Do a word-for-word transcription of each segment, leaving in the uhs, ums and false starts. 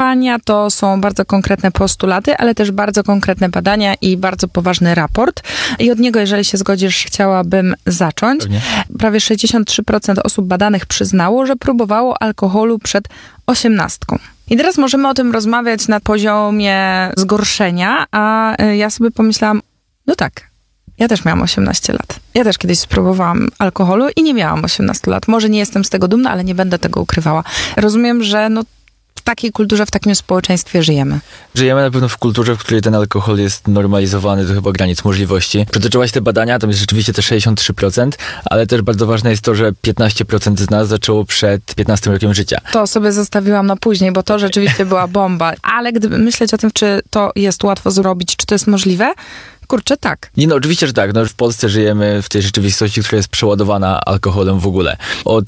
spożywania to są bardzo konkretne postulaty, ale też bardzo konkretne badania i bardzo poważny raport. I od niego, jeżeli się zgodzisz, chciałabym zacząć. Pewnie. Prawie sześćdziesiąt trzy procent osób badanych przyznało, że próbowało alkoholu przed osiemnastką. I teraz możemy o tym rozmawiać na poziomie zgorszenia, a ja sobie pomyślałam, no tak, ja też miałam osiemnaście lat. Ja też kiedyś spróbowałam alkoholu i nie miałam osiemnastu lat. Może nie jestem z tego dumna, ale nie będę tego ukrywała. Rozumiem, że no, w takiej kulturze, w takim społeczeństwie żyjemy. Żyjemy na pewno w kulturze, w której ten alkohol jest normalizowany do chyba granic możliwości. Przytoczyłaś te badania, tam jest rzeczywiście te sześćdziesiąt trzy procent, ale też bardzo ważne jest to, że piętnaście procent z nas zaczęło przed piętnastym rokiem życia. To sobie zostawiłam na później, bo to rzeczywiście była bomba. Ale gdyby myśleć o tym, czy to jest łatwo zrobić, czy to jest możliwe, kurczę, tak. Nie, no oczywiście, że tak. No, w Polsce żyjemy w tej rzeczywistości, która jest przeładowana alkoholem w ogóle. Od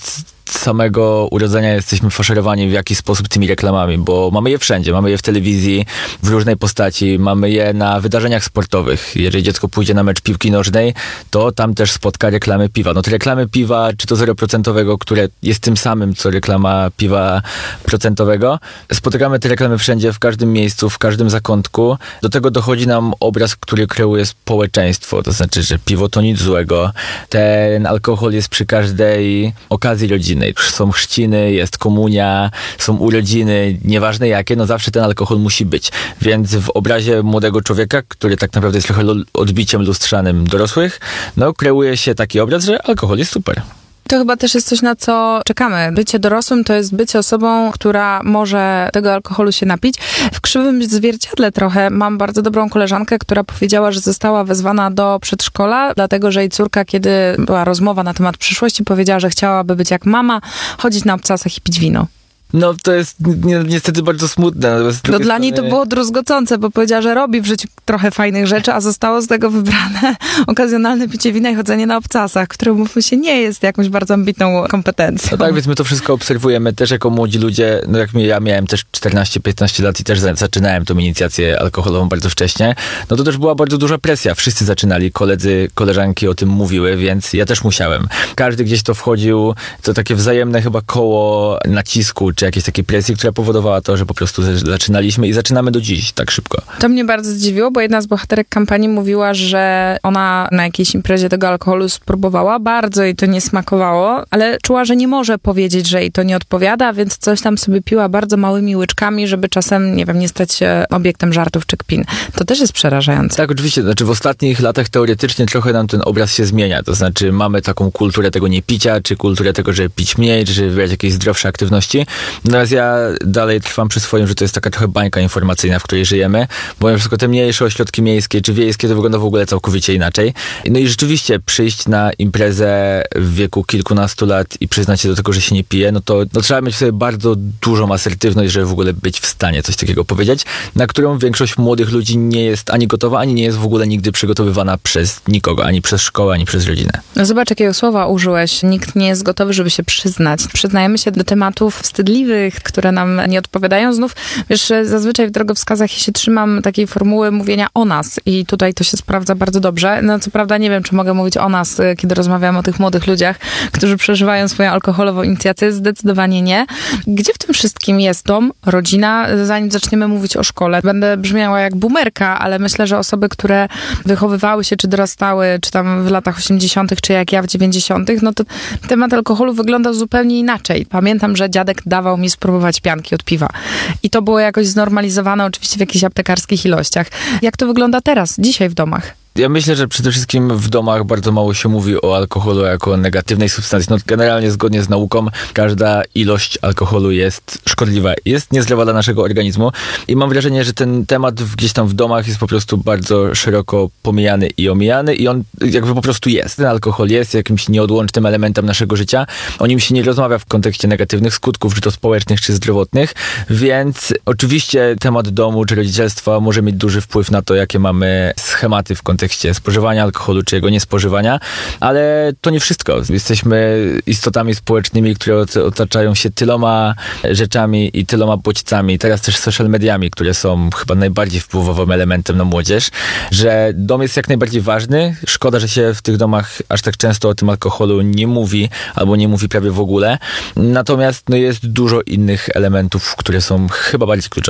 samego urodzenia jesteśmy faszerowani w jakiś sposób tymi reklamami, bo mamy je wszędzie. Mamy je w telewizji, w różnej postaci, mamy je na wydarzeniach sportowych. Jeżeli dziecko pójdzie na mecz piłki nożnej, to tam też spotka reklamy piwa. No te reklamy piwa, czy to zeroprocentowego, które jest tym samym, co reklama piwa procentowego. Spotykamy te reklamy wszędzie, w każdym miejscu, w każdym zakątku. Do tego dochodzi nam obraz, który kreuje społeczeństwo. To znaczy, że piwo to nic złego. Ten alkohol jest przy każdej okazji rodzinnej. Są chrzciny, jest komunia, są urodziny, nieważne jakie, no zawsze ten alkohol musi być. Więc w obrazie młodego człowieka, który tak naprawdę jest trochę odbiciem lustrzanym dorosłych, no kreuje się taki obraz, że alkohol jest super. To chyba też jest coś, na co czekamy. Bycie dorosłym to jest bycie osobą, która może tego alkoholu się napić. W krzywym zwierciadle trochę mam bardzo dobrą koleżankę, która powiedziała, że została wezwana do przedszkola, dlatego że jej córka, kiedy była rozmowa na temat przyszłości, powiedziała, że chciałaby być jak mama, chodzić na obcasach i pić wino. No to jest ni- niestety bardzo smutne. No dla strony... niej to było druzgocące, bo powiedziała, że robi w życiu trochę fajnych rzeczy, a zostało z tego wybrane okazjonalne picie wina i chodzenie na obcasach, które, mówmy się, nie jest jakąś bardzo ambitną kompetencją. No tak, więc my to wszystko obserwujemy też jako młodzi ludzie. No jak ja miałem też czternaście piętnaście lat i też zaczynałem tą inicjację alkoholową bardzo wcześnie, no to też była bardzo duża presja. Wszyscy zaczynali, koledzy, koleżanki o tym mówiły, więc ja też musiałem. Każdy gdzieś to wchodził, to takie wzajemne chyba koło nacisku, czy jakiejś takiej presji, która powodowała to, że po prostu zaczynaliśmy i zaczynamy do dziś tak szybko. To mnie bardzo zdziwiło, bo jedna z bohaterek kampanii mówiła, że ona na jakiejś imprezie tego alkoholu spróbowała, bardzo jej to nie smakowało, ale czuła, że nie może powiedzieć, że jej to nie odpowiada, więc coś tam sobie piła bardzo małymi łyczkami, żeby czasem, nie wiem, nie stać się obiektem żartów czy kpin. To też jest przerażające. Tak, oczywiście. Znaczy w ostatnich latach teoretycznie trochę nam ten obraz się zmienia. To znaczy mamy taką kulturę tego niepicia, czy kulturę tego, żeby pić mniej, czy żeby brać jakieś zdrowsze aktywności. Natomiast ja dalej trwam przy swoim, że to jest taka trochę bańka informacyjna, w której żyjemy, bo na przykład te mniejsze ośrodki miejskie czy wiejskie to wygląda w ogóle całkowicie inaczej. No i rzeczywiście przyjść na imprezę w wieku kilkunastu lat i przyznać się do tego, że się nie pije, no to no, trzeba mieć w sobie bardzo dużą asertywność, żeby w ogóle być w stanie coś takiego powiedzieć, na którą większość młodych ludzi nie jest ani gotowa, ani nie jest w ogóle nigdy przygotowywana przez nikogo, ani przez szkołę, ani przez rodzinę. No zobacz, jakiego słowa użyłeś. Nikt nie jest gotowy, żeby się przyznać. Przyznajemy się do tematów wstydliwych, które nam nie odpowiadają. Znów, wiesz, zazwyczaj w drogowskazach ja się trzymam takiej formuły mówienia o nas i tutaj to się sprawdza bardzo dobrze. No co prawda nie wiem, czy mogę mówić o nas, kiedy rozmawiam o tych młodych ludziach, którzy przeżywają swoją alkoholową inicjację. Zdecydowanie nie. Gdzie w tym wszystkim jest dom, rodzina? Zanim zaczniemy mówić o szkole, będę brzmiała jak boomerka, ale myślę, że osoby, które wychowywały się, czy dorastały, czy tam w latach osiemdziesiątych, czy jak ja w dziewięćdziesiątych, no to temat alkoholu wyglądał zupełnie inaczej. Pamiętam, że dziadek dawał mi spróbować pianki od piwa. I to było jakoś znormalizowane oczywiście w jakichś aptekarskich ilościach. Jak to wygląda teraz, dzisiaj w domach? Ja myślę, że przede wszystkim w domach bardzo mało się mówi o alkoholu jako negatywnej substancji. No generalnie zgodnie z nauką każda ilość alkoholu jest szkodliwa, jest niezdrowa dla naszego organizmu i mam wrażenie, że ten temat gdzieś tam w domach jest po prostu bardzo szeroko pomijany i omijany i on jakby po prostu jest. Ten alkohol jest jakimś nieodłącznym elementem naszego życia. O nim się nie rozmawia w kontekście negatywnych skutków, czy to społecznych, czy zdrowotnych, więc oczywiście temat domu, czy rodzicielstwa może mieć duży wpływ na to, jakie mamy schematy w kontekście spożywania alkoholu, czy jego niespożywania, ale to nie wszystko. Jesteśmy istotami społecznymi, które otaczają się tyloma rzeczami i tyloma bodźcami. Teraz też social mediami, które są chyba najbardziej wpływowym elementem na młodzież, że dom jest jak najbardziej ważny. Szkoda, że się w tych domach aż tak często o tym alkoholu nie mówi, albo nie mówi prawie w ogóle. Natomiast no, jest dużo innych elementów, które są chyba bardziej kluczowe.